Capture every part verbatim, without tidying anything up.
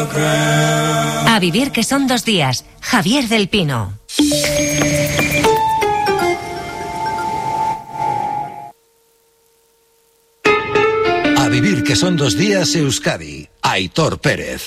A vivir que son dos días. Javier del Pino. A vivir que son dos días, Euskadi. Aitor Pérez.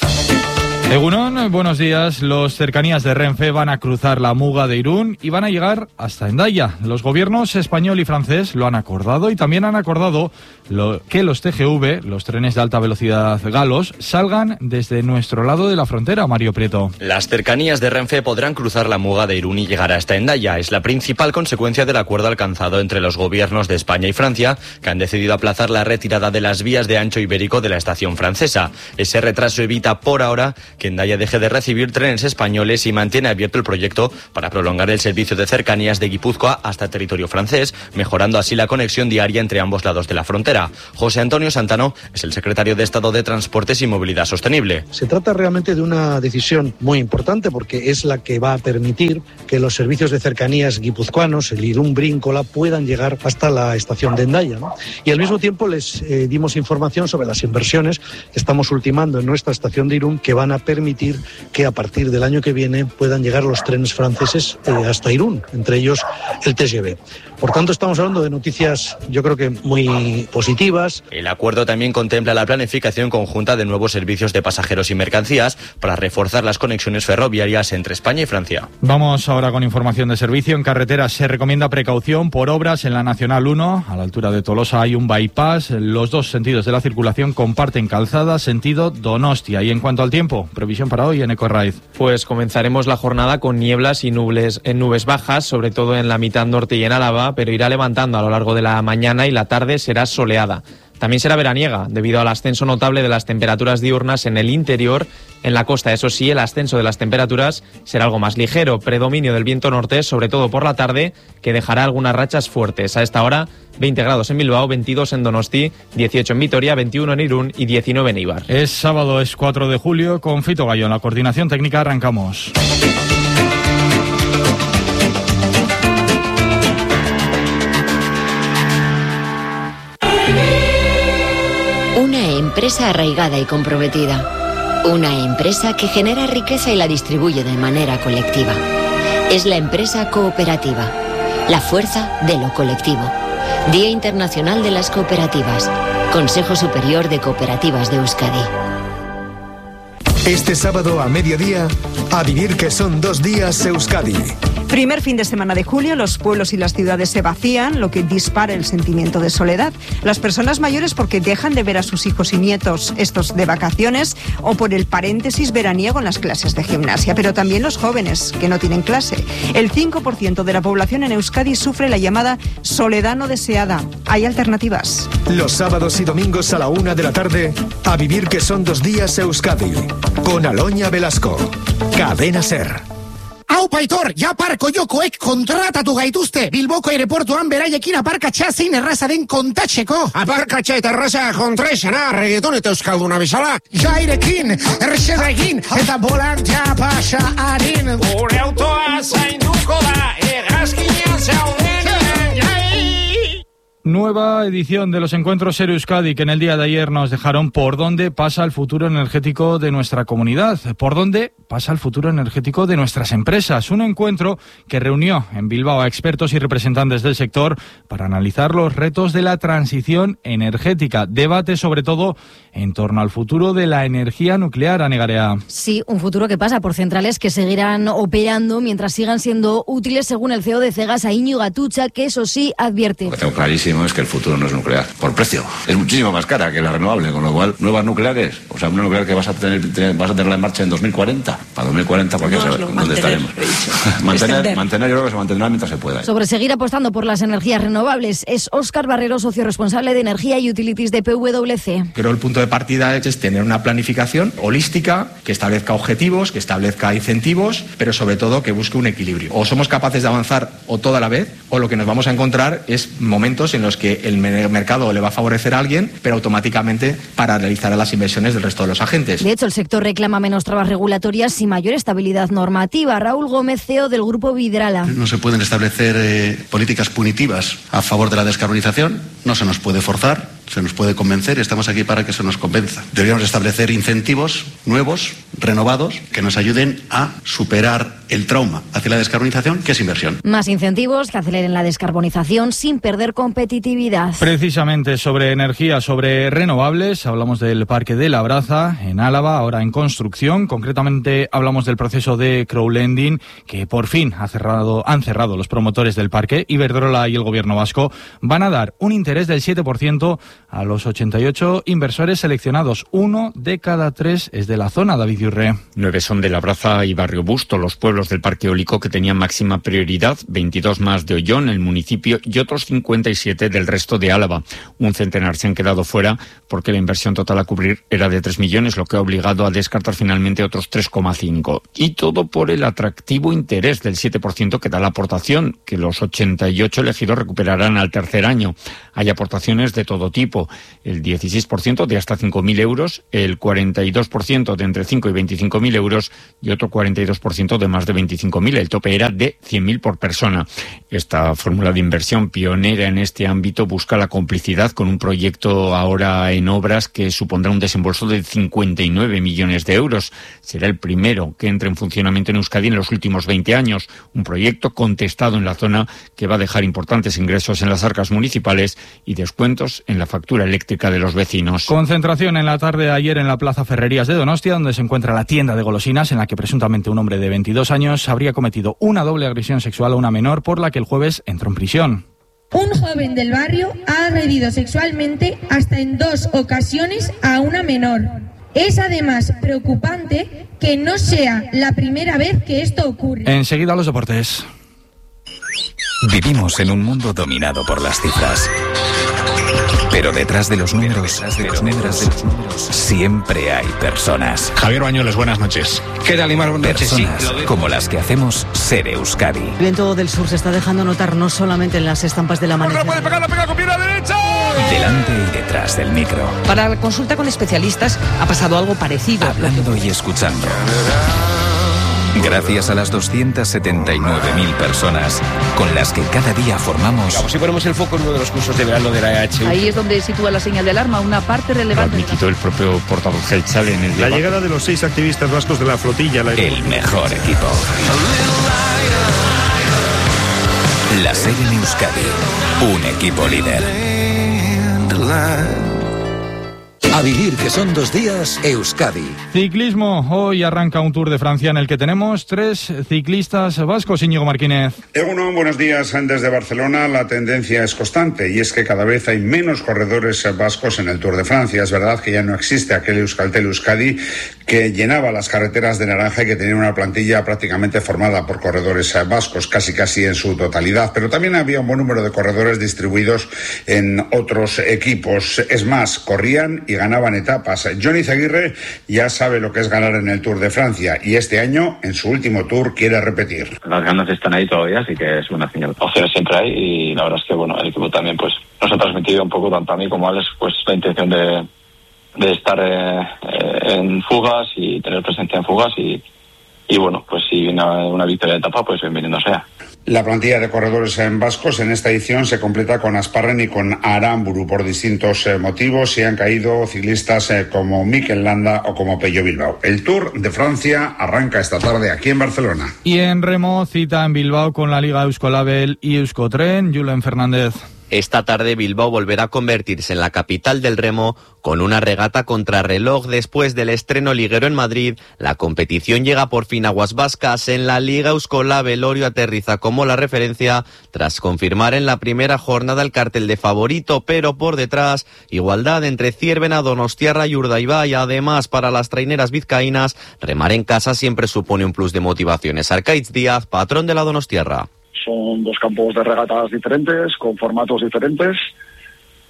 Egunon, buenos días. Los cercanías de Renfe van a cruzar la Muga de Irún y van a llegar hasta Hendaya. Los gobiernos español y francés lo han acordado y también han acordado lo, que los T G V, los trenes de alta velocidad galos, salgan desde nuestro lado de la frontera, Mario Prieto. Las cercanías de Renfe podrán cruzar la Muga de Irún y llegar hasta Hendaya. Es la principal consecuencia del acuerdo alcanzado entre los gobiernos de España y Francia, que han decidido aplazar la retirada de las vías de ancho ibérico de la estación francesa. Ese retraso evita por ahora que Hendaya deje de recibir trenes españoles y mantiene abierto el proyecto para prolongar el servicio de cercanías de Guipúzcoa hasta territorio francés, mejorando así la conexión diaria entre ambos lados de la frontera. José Antonio Santano es el secretario de Estado de Transportes y Movilidad Sostenible. Se trata realmente de una decisión muy importante porque es la que va a permitir que los servicios de cercanías guipuzcoanos, el Irún-Bríncola, puedan llegar hasta la estación de Hendaya, ¿no? Y al mismo tiempo les eh, dimos información sobre las inversiones que estamos ultimando en nuestra estación de Irún, que van a permitir que a partir del año que viene puedan llegar los trenes franceses eh, hasta Irún, entre ellos el T G V. Por tanto, estamos hablando de noticias, yo creo que muy positivas. El acuerdo también contempla la planificación conjunta de nuevos servicios de pasajeros y mercancías para reforzar las conexiones ferroviarias entre España y Francia. Vamos ahora con información de servicio. En carreteras se recomienda precaución por obras en la Nacional uno. A la altura de Tolosa hay un bypass. Los dos sentidos de la circulación comparten calzada, sentido Donostia. Y en cuanto al tiempo, previsión para hoy en Ecorraiz. Pues comenzaremos la jornada con nieblas y nubes, en nubes bajas, sobre todo en la mitad norte y en Álava, pero irá levantando a lo largo de la mañana y la tarde será soleada. También será veraniega, debido al ascenso notable de las temperaturas diurnas en el interior. En la costa, eso sí, el ascenso de las temperaturas será algo más ligero. Predominio del viento norte, sobre todo por la tarde, que dejará algunas rachas fuertes. A esta hora, veinte grados en Bilbao, veintidós en Donosti, dieciocho en Vitoria, veintiuno en Irún y diecinueve en Eibar. Es sábado, es cuatro de julio, con Fito Gallo en la coordinación técnica. Arrancamos. Una empresa arraigada y comprometida. Una empresa que genera riqueza y la distribuye de manera colectiva. Es la empresa cooperativa. La fuerza de lo colectivo. Día Internacional de las Cooperativas. Consejo Superior de Cooperativas de Euskadi. Este sábado a mediodía, a vivir que son dos días Euskadi. Primer fin de semana de julio, los pueblos y las ciudades se vacían, lo que dispara el sentimiento de soledad. Las personas mayores porque dejan de ver a sus hijos y nietos, estos de vacaciones, o por el paréntesis veraniego en las clases de gimnasia. Pero también los jóvenes, que no tienen clase. El cinco por ciento de la población en Euskadi sufre la llamada soledad no deseada. Hay alternativas. Los sábados y domingos a la una de la tarde, a vivir que son dos días Euskadi. Con Aloña Velasco. Cadena SER. Aupa Aitor, ja parko jokoek kontratatu gaituzte. Bilboko aireportuan beraiekin aparkatxa zein erraza den kontatzeko. Aparkatxa eta erraza kontraizena, reggaeton eta euskalduna bezala. Jairekin, errexeda egin, eta bolantea pasa harin. Gure autoa zainduko da, egazkinean zauden. Nueva edición de los encuentros SER Euskadi, que en el día de ayer nos dejaron por dónde pasa el futuro energético de nuestra comunidad, por dónde pasa el futuro energético de nuestras empresas. Un encuentro que reunió en Bilbao a expertos y representantes del sector para analizar los retos de la transición energética. Debate sobre todo en torno al futuro de la energía nuclear, Anegarea. Sí, un futuro que pasa por centrales que seguirán operando mientras sigan siendo útiles, según el C E O de Cegasa, Íñigo Atutxa, que eso sí advierte. Lo que tengo clarísimo es que el futuro no es nuclear, por precio. Es muchísimo más cara que la renovable, con lo cual, nuevas nucleares, o sea, una nuclear que vas a tener, tener vas a tenerla en marcha en dos mil cuarenta. Para dos mil cuarenta, porque no, saber dónde mantener, estaremos. mantener, mantener, yo creo que se mantendrá mientras se pueda. Sobre seguir apostando por las energías renovables, es Óscar Barrero, socio responsable de Energía y Utilities de P W C. Creo el punto de partida es tener una planificación holística que establezca objetivos, que establezca incentivos, pero sobre todo que busque un equilibrio. O somos capaces de avanzar o todo a la vez, o lo que nos vamos a encontrar es momentos en los que el mercado le va a favorecer a alguien, pero automáticamente paralizará las inversiones del resto de los agentes. De hecho, el sector reclama menos trabas regulatorias y mayor estabilidad normativa. Raúl Gómez, C E O del Grupo Vidrala. No se pueden establecer eh, políticas punitivas a favor de la descarbonización, no se nos puede forzar, se nos puede convencer y estamos aquí para que se nos convenza. Deberíamos establecer incentivos nuevos, renovados, que nos ayuden a superar el trauma hacia la descarbonización, que es inversión. Más incentivos que aceleren la descarbonización sin perder competitividad. Precisamente sobre energía, sobre renovables, hablamos del Parque de Labraza, en Álava, ahora en construcción. Concretamente hablamos del proceso de crowdlending que por fin ha cerrado, han cerrado los promotores del parque. Iberdrola y el gobierno vasco van a dar un interés del siete por ciento a los ochenta y ocho inversores seleccionados. Uno de cada tres es de la zona, David Yurre. Nueve son de Labraza y Barrio Busto, los pueblos del parque eólico que tenían máxima prioridad, veintidós más de Ollón, el municipio, y otros cincuenta y siete del resto de Álava. Un centenar se han quedado fuera porque la inversión total a cubrir era de tres millones, lo que ha obligado a descartar finalmente otros tres coma cinco. Y todo por el atractivo interés del siete por ciento que da la aportación, que los ochenta y ocho elegidos recuperarán al tercer año. Hay aportaciones de todo tipo, el dieciséis por ciento de hasta cinco mil euros, el cuarenta y dos por ciento de entre cinco y veinticinco mil euros y otro cuarenta y dos por ciento de más de veinticinco mil. El tope era de cien mil por persona. Esta fórmula de inversión pionera en este ámbito busca la complicidad con un proyecto ahora en obras que supondrá un desembolso de cincuenta y nueve millones de euros. Será el primero que entre en funcionamiento en Euskadi en los últimos veinte años. Un proyecto contestado en la zona que va a dejar importantes ingresos en las arcas municipales y descuentos en la factura eléctrica de los vecinos. Concentración en la tarde de ayer en la Plaza Ferrerías de Donostia, donde se encuentra la tienda de golosinas en la que presuntamente un hombre de veintidós años habría cometido una doble agresión sexual a una menor, por la que el jueves entró en prisión. Un joven del barrio ha agredido sexualmente hasta en dos ocasiones a una menor. Es además preocupante que no sea la primera vez que esto ocurre. Enseguida los deportes. Vivimos en un mundo dominado por las cifras. Pero detrás de los números, detrás de los números, siempre hay personas. Javier Bañuelos, buenas noches. ¿Qué tal, Imar? Buenas noches. Personas sí, como las que hacemos Ser Euskadi. El viento del sur se está dejando notar no solamente en las estampas del amanecer. ¡No puede pegar, la pega con pierna derecha! Delante y detrás del micro. Para la consulta con especialistas ha pasado algo parecido. Hablando y escuchando. Gracias a las doscientas setenta y nueve mil personas con las que cada día formamos. Vamos, si ponemos el foco en uno de los cursos de verano de la E H U. Ahí es donde sitúa la señal de alarma, una parte relevante. Lo admitió el propio portavoz Gelchal en el La debate. llegada de los seis activistas vascos de la flotilla. La... El mejor equipo. La SER en Euskadi. Un equipo líder. A vivir que son dos días, Euskadi. Ciclismo. Hoy arranca un Tour de Francia en el que tenemos tres ciclistas vascos. Íñigo Martínez. Egunon, buenos días. Desde Barcelona la tendencia es constante y es que cada vez hay menos corredores vascos en el Tour de Francia. Es verdad que ya no existe aquel Euskaltel Euskadi que llenaba las carreteras de naranja y que tenía una plantilla prácticamente formada por corredores vascos, casi casi en su totalidad. Pero también había un buen número de corredores distribuidos en otros equipos. Es más, corrían y ganaban etapas. Johnny Zaguirre ya sabe lo que es ganar en el Tour de Francia y este año, en su último Tour, quiere repetir. Las ganas están ahí todavía, así que es una señal. Opciones siempre hay y la verdad es que bueno, el equipo también pues nos ha transmitido un poco, tanto a mí como a Alex, pues la intención de, de estar eh, en fugas y tener presencia en fugas y, y bueno, pues si viene una victoria de etapa, pues bienvenido sea. La plantilla de corredores en vascos en esta edición se completa con Asparren y con Aramburu por distintos eh, motivos y han caído ciclistas eh, como Mikel Landa o como Pello Bilbao. El Tour de Francia arranca esta tarde aquí en Barcelona. Y en remo, cita en Bilbao con la Liga Euskolabel y Euskotren. Julen Fernández. Esta tarde Bilbao volverá a convertirse en la capital del remo con una regata contrarreloj después del estreno liguero en Madrid. La competición llega por fin a aguas vascas. En la Liga Euskolabel Orio aterriza como la referencia tras confirmar en la primera jornada el cartel de favorito, pero por detrás igualdad entre Zierbena, Donostiarra y Urdaibai. Además, para las traineras vizcaínas, remar en casa siempre supone un plus de motivaciones. Arkaitz Díaz, patrón de la Donostiarra. Son dos campos de regatas diferentes, con formatos diferentes,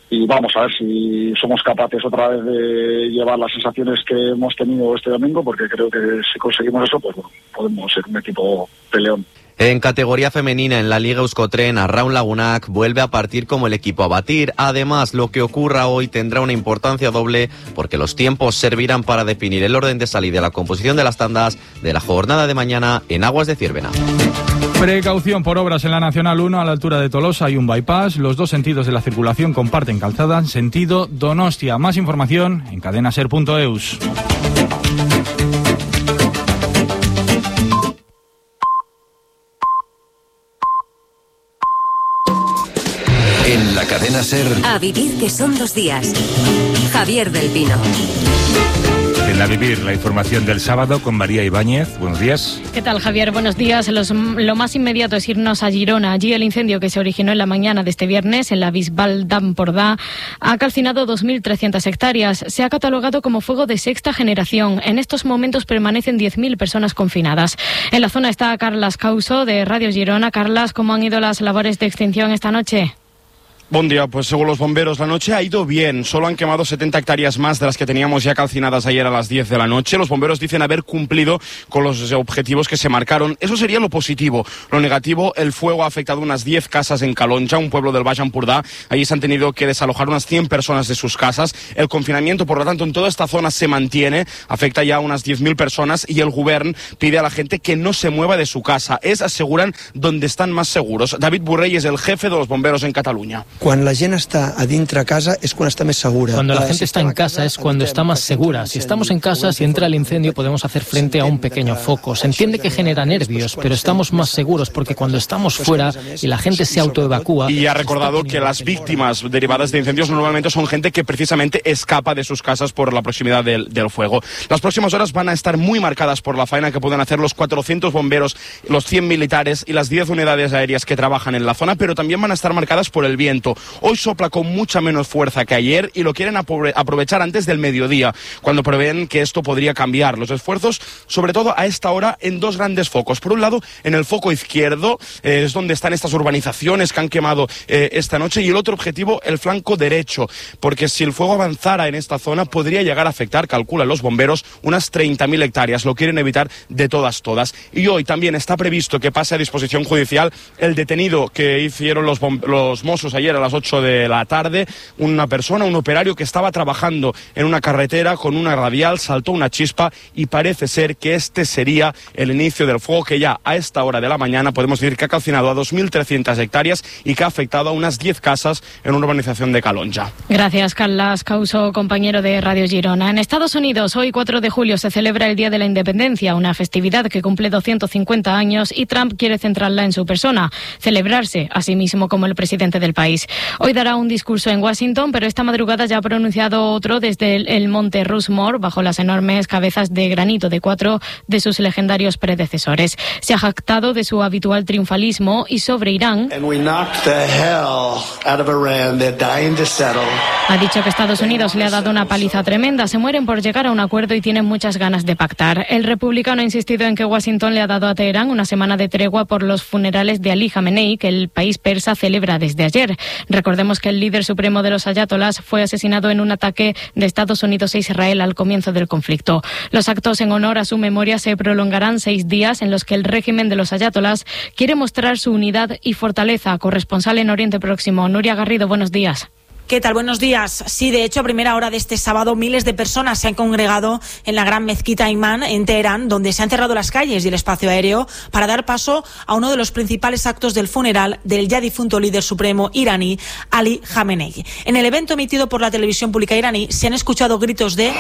y vamos a ver si somos capaces otra vez de llevar las sensaciones que hemos tenido este domingo, porque creo que si conseguimos eso, pues bueno, podemos ser un equipo peleón. En categoría femenina, en la Liga Euskotren, Arraun Lagunak vuelve a partir como el equipo a batir. Además, lo que ocurra hoy tendrá una importancia doble porque los tiempos servirán para definir el orden de salida y la composición de las tandas de la jornada de mañana en Aguas de Ciervena. Precaución por obras en la Nacional uno a la altura de Tolosa y un bypass. Los dos sentidos de la circulación comparten calzada en sentido Donostia. Más información en cadenaser punto eus. En la cadena SER. A vivir que son dos días. Javier del Pino. En A Vivir, la información del sábado con María Ibáñez. Buenos días. ¿Qué tal, Javier? Buenos días. Los, lo más inmediato es irnos a Girona. Allí el incendio que se originó en la mañana de este viernes en la Bisbal d'Empordà ha calcinado dos mil trescientas hectáreas. Se ha catalogado como fuego de sexta generación. En estos momentos permanecen diez mil personas confinadas. En la zona está Carlas Causo de Radio Girona. Carlas, ¿cómo han ido las labores de extinción esta noche? Buen día, pues según los bomberos la noche ha ido bien, solo han quemado setenta hectáreas más de las que teníamos ya calcinadas ayer a las diez de la noche. Los bomberos dicen haber cumplido con los objetivos que se marcaron, eso sería lo positivo. Lo negativo, el fuego ha afectado unas diez casas en Calonja, un pueblo del Baix Empordà. Allí se han tenido que desalojar unas cien personas de sus casas. El confinamiento, por lo tanto, en toda esta zona se mantiene, afecta ya a unas diez mil personas y el govern pide a la gente que no se mueva de su casa. Es, aseguran, donde están más seguros. David Borrell es el jefe de los bomberos en Cataluña. Cuando la gente está adentro a casa es cuando está más segura. Cuando la gente está en casa es cuando está más segura. Si estamos en casa, si entra el incendio, podemos hacer frente a un pequeño foco. Se entiende que genera nervios, pero estamos más seguros porque cuando estamos fuera y la gente se autoevacúa... Y ha recordado que las víctimas derivadas de incendios normalmente son gente que precisamente escapa de sus casas por la proximidad del, del fuego. Las próximas horas van a estar muy marcadas por la faena que pueden hacer los cuatrocientos bomberos, los cien militares y las diez unidades aéreas que trabajan en la zona, pero también van a estar marcadas por el viento. Hoy sopla con mucha menos fuerza que ayer y lo quieren aprovechar antes del mediodía, cuando prevén que esto podría cambiar. Los esfuerzos, sobre todo a esta hora, en dos grandes focos. Por un lado, en el foco izquierdo, eh, es donde están estas urbanizaciones que han quemado eh, esta noche, y el otro objetivo, el flanco derecho, porque si el fuego avanzara en esta zona, podría llegar a afectar, calculan los bomberos, unas treinta mil hectáreas. Lo quieren evitar de todas, todas. Y hoy también está previsto que pase a disposición judicial el detenido que hicieron los, los Mossos ayer a las ocho de la tarde, una persona, un operario que estaba trabajando en una carretera con una radial, saltó una chispa y parece ser que este sería el inicio del fuego que ya a esta hora de la mañana podemos decir que ha calcinado a dos mil trescientas hectáreas y que ha afectado a unas diez casas en una urbanización de Calonja. Gracias, Carlas Causo, compañero de Radio Girona. En Estados Unidos, hoy cuatro de julio se celebra el Día de la Independencia, una festividad que cumple doscientos cincuenta años y Trump quiere centrarla en su persona, celebrarse a sí mismo como el presidente del país. Hoy dará un discurso en Washington, pero esta madrugada ya ha pronunciado otro desde el, el monte Rushmore, bajo las enormes cabezas de granito de cuatro de sus legendarios predecesores. Se ha jactado de su habitual triunfalismo y sobre Irán ha dicho que Estados Unidos le ha dado una paliza tremenda, se mueren por llegar a un acuerdo y tienen muchas ganas de pactar. El republicano ha insistido en que Washington le ha dado a Teherán una semana de tregua por los funerales de Ali Khamenei, que el país persa celebra desde ayer. Recordemos que el líder supremo de los ayatolás fue asesinado en un ataque de Estados Unidos e Israel al comienzo del conflicto. Los actos en honor a su memoria se prolongarán seis días en los que el régimen de los ayatolás quiere mostrar su unidad y fortaleza. Corresponsal en Oriente Próximo, Nuria Garrido, buenos días. ¿Qué tal? Buenos días. Sí, de hecho, a primera hora de este sábado, miles de personas se han congregado en la gran mezquita Imán en Teherán, donde se han cerrado las calles y el espacio aéreo para dar paso a uno de los principales actos del funeral del ya difunto líder supremo iraní, Ali Khamenei. En el evento emitido por la televisión pública iraní se han escuchado gritos de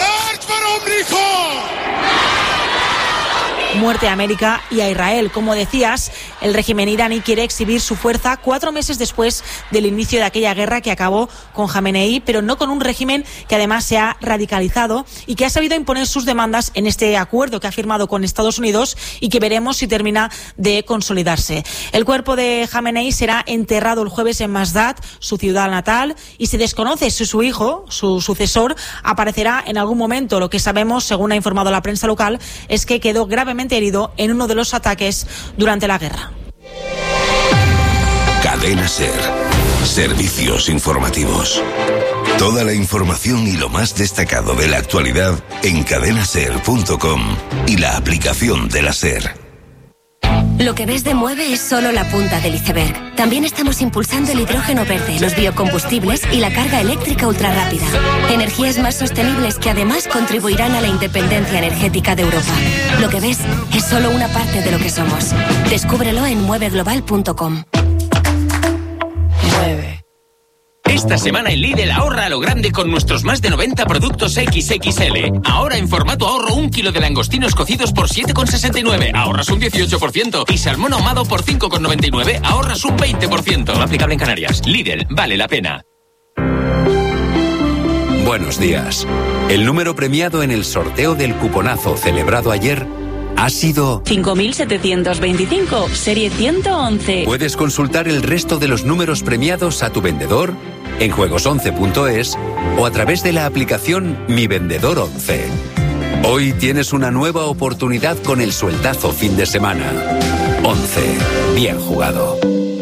muerte a América y a Israel. Como decías, el régimen iraní quiere exhibir su fuerza cuatro meses después del inicio de aquella guerra que acabó con Khamenei, pero no con un régimen que además se ha radicalizado y que ha sabido imponer sus demandas en este acuerdo que ha firmado con Estados Unidos y que veremos si termina de consolidarse. El cuerpo de Khamenei será enterrado el jueves en Masdad, su ciudad natal, y se desconoce si su hijo, su sucesor, aparecerá en algún momento. Lo que sabemos, según ha informado la prensa local, es que quedó gravemente herido en uno de los ataques durante la guerra. Cadena SER. Servicios informativos. Toda la información y lo más destacado de la actualidad en cadena ser punto com y la aplicación de la SER. Lo que ves de Mueve es solo la punta del iceberg. También estamos impulsando el hidrógeno verde, los biocombustibles y la carga eléctrica ultrarrápida. Energías más sostenibles que además contribuirán a la independencia energética de Europa. Lo que ves es solo una parte de lo que somos. Descúbrelo en mueve global punto com. Mueve. Esta semana en Lidl ahorra a lo grande con nuestros más de noventa productos equis equis ele. Ahora en formato ahorro un kilo de langostinos cocidos por siete con sesenta y nueve, ahorras un dieciocho por ciento. Y salmón ahumado por cinco con noventa y nueve, ahorras un veinte por ciento. No aplicable en Canarias. Lidl, vale la pena. Buenos días. El número premiado en el sorteo del cuponazo celebrado ayer ha sido cinco mil setecientos veinticinco, serie ciento once. Puedes consultar el resto de los números premiados a tu vendedor en juegos once punto es o a través de la aplicación Mi Vendedor once. Hoy tienes una nueva oportunidad con el sueldazo fin de semana. once. Bien jugado.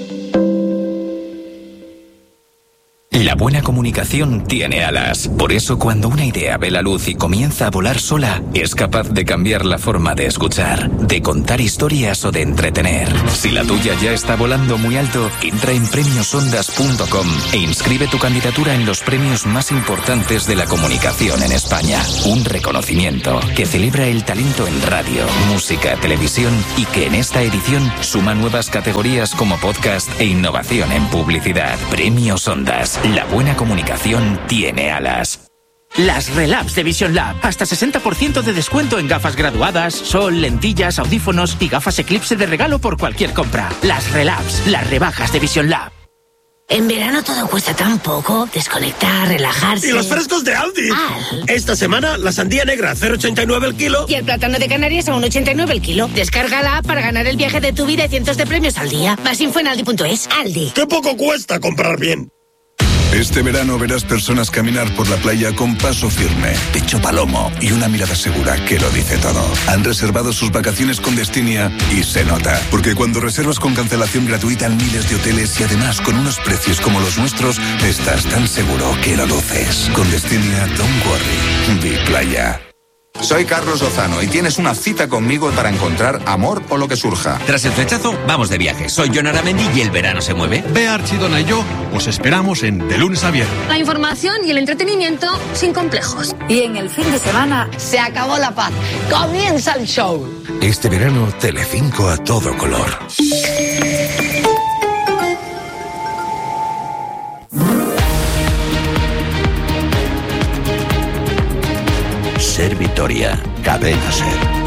La buena comunicación tiene alas. Por eso, cuando una idea ve la luz y comienza a volar sola, es capaz de cambiar la forma de escuchar, de contar historias o de entretener. Si la tuya ya está volando muy alto, entra en premios ondas punto com e inscribe tu candidatura en los premios más importantes de la comunicación en España. Un reconocimiento que celebra el talento en radio, música, televisión y que en esta edición suma nuevas categorías como podcast e innovación en publicidad. Premios Ondas. La buena comunicación tiene alas. Las Relabs de Vision Lab. Hasta sesenta por ciento de descuento en gafas graduadas, sol, lentillas, audífonos y gafas Eclipse de regalo por cualquier compra. Las Relabs, las rebajas de Vision Lab. En verano todo cuesta tan poco. Desconectar, relajarse. ¡Y los frescos de Aldi! Al. Esta semana, la sandía negra a cero coma ochenta y nueve el kilo. Y el plátano de Canarias a uno coma ochenta y nueve el kilo. Descarga la app para ganar el viaje de tu vida y cientos de premios al día. Más info en aldi punto es. Aldi. ¡Qué poco cuesta comprar bien! Este verano verás personas caminar por la playa con paso firme, pecho palomo y una mirada segura que lo dice todo. Han reservado sus vacaciones con Destinia y se nota, porque cuando reservas con cancelación gratuita en miles de hoteles y además con unos precios como los nuestros, estás tan seguro que lo luces. Con Destinia, don't worry, vi playa. Soy Carlos Lozano y tienes una cita conmigo para encontrar amor o lo que surja. Tras el flechazo, vamos de viaje. Soy Jon Aramendi y el verano se mueve. Bea Archidona y yo os esperamos en De Lunes a Viernes. La información y el entretenimiento sin complejos. Y en el fin de semana se acabó la paz. Comienza el show. Este verano, Telecinco a todo color. Ser Vitoria, Cadena Ser.